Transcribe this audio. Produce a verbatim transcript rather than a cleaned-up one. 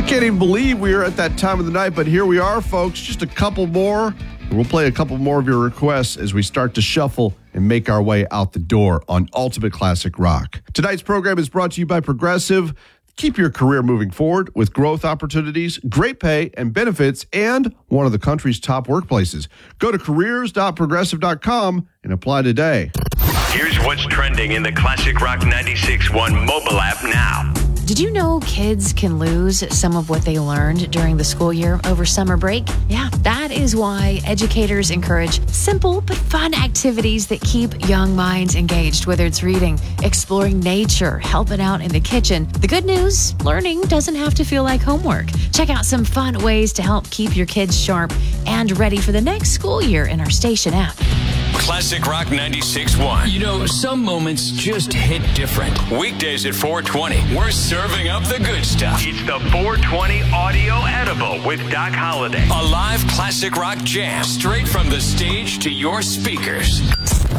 can't even believe we are at that time of the night, but here we are, folks. Just a couple more. We'll play a couple more of your requests as we start to shuffle and make our way out the door on Ultimate Classic Rock. Tonight's program is brought to you by Progressive. Keep your career moving forward with growth opportunities, great pay and benefits, and one of the country's top workplaces. Go to careers dot progressive dot com and apply today. Here's what's trending in the Classic Rock ninety-six point one mobile app now. Did you know kids can lose some of what they learned during the school year over summer break? Yeah, that is why educators encourage simple but fun activities that keep young minds engaged, whether it's reading, exploring nature, helping out in the kitchen. The good news, learning doesn't have to feel like homework. Check out some fun ways to help keep your kids sharp and ready for the next school year in our station app. Classic Rock ninety-six point one. You know, some moments just hit different. Weekdays at four twenty, we're serving up the good stuff. It's the four twenty Audio Edible with Doc Holliday. A live Classic Rock jam straight from the stage to your speakers.